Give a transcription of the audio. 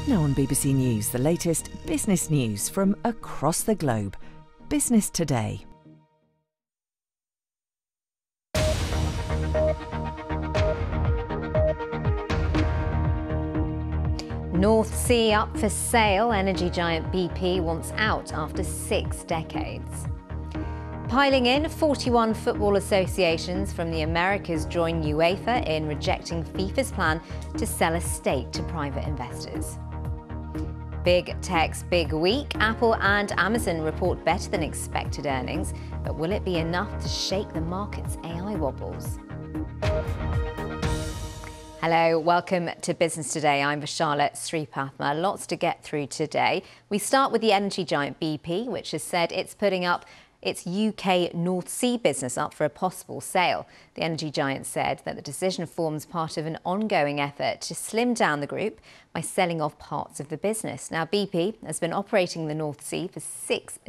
Now on BBC News, the latest business news from across the globe. Business Today. North Sea up for sale. Energy giant BP wants out after 6 decades. Piling in, 41 football associations from the Americas join UEFA in rejecting FIFA's plan to sell a stake to private investors. Big tech's big week. Apple and Amazon report better than expected earnings, but will it be enough to shake the market's AI wobbles? Hello, welcome to Business Today. I'm Vishala Sripathma. Lots to get through today. We start with the energy giant BP, which has said it's putting up its UK North Sea business up for a possible sale. The energy giant said that the decision forms part of an ongoing effort to slim down the group by selling off parts of the business. Now, BP has been operating the North Sea for 6